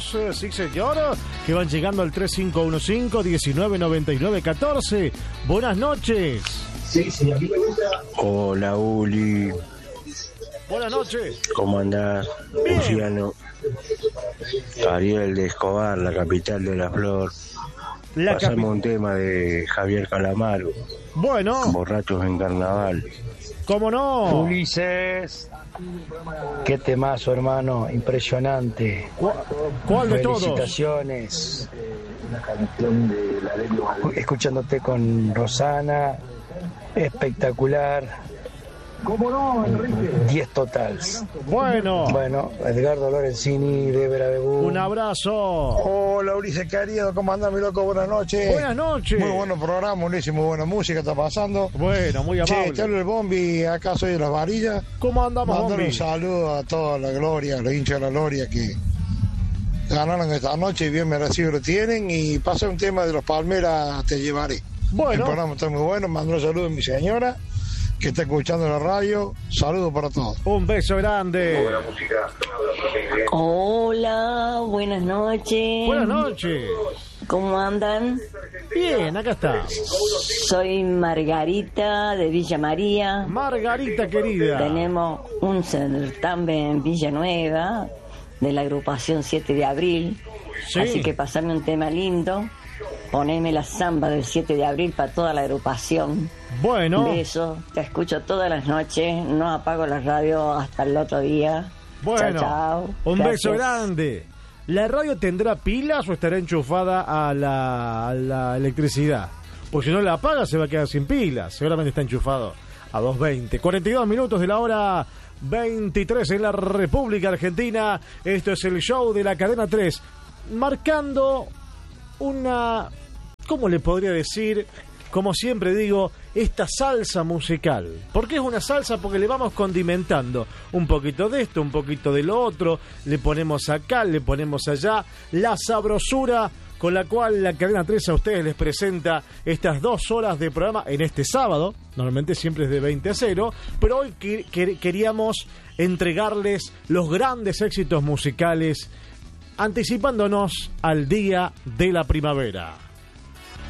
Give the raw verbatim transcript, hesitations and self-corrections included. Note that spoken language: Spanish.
amigos, eh, sí señor, que van llegando al tres cinco uno cinco, uno nueve nueve nueve uno cuatro. Buenas noches. Sí, sí, a mí me gusta. Hola, Uli. Buenas noches. ¿Cómo andás? Bien. Luciano. Ariel de Escobar, la capital de la flor. La Pasamos capi- un tema de Javier Calamaro. Bueno, Borrachos en carnaval. ¿cómo no? Ulises, qué temazo, hermano, impresionante. ¿Cu- ¿Cuál de todos? Felicitaciones. Escuchándote con Rosana, espectacular. ¿Cómo no, Enrique? diez totales. Bueno, Bueno, Edgardo Lorenzini de Verabebú. un abrazo. Hola Ulises querido, ¿cómo andás mi loco? Buenas noches. Buenas noches. Muy bueno programa, Ulises, muy buena música está pasando. Bueno, muy Che, amable. te hablo el Bombi, acá soy de Las Varillas. ¿Cómo andamos, Mandar Bombi? un saludo a toda la gloria, a los hinchas de la gloria que ganaron esta noche y bien merecido lo tienen. Y pasa un tema de los Palmeras, te llevaré. El Bueno, programa está muy bueno, mandó un saludo a mi señora que está escuchando la radio. Saludos para todos. un beso grande. Hola, buenas noches. Buenas noches. ¿Cómo andan? Bien, acá está. Soy Margarita de Villa María. Margarita querida. Tenemos un certamen en Villanueva de la agrupación siete de abril. Sí. Así que pasame un tema lindo. Poneme la samba del siete de abril para toda la agrupación. Bueno, Beso, te escucho todas las noches. No apago la radio hasta el otro día. bueno. Chao, chao. Un Gracias. beso grande. ¿La radio tendrá pilas o estará enchufada a la, a la electricidad? Porque si no la apaga se va a quedar sin pilas. Seguramente está enchufado a doscientos veinte. cuarenta y dos minutos de la hora veintitrés en la República Argentina. Esto es el show de la Cadena tres. Marcando una... ¿Cómo le podría decir? Como siempre digo, esta salsa musical. ¿Por qué es una salsa? Porque le vamos condimentando un poquito de esto, un poquito de lo otro, le ponemos acá, le ponemos allá, la sabrosura con la cual la Cadena tres a ustedes les presenta estas dos horas de programa en este sábado. Normalmente siempre es de veinte a cero, pero hoy que- que- queríamos entregarles los grandes éxitos musicales anticipándonos al día de la primavera.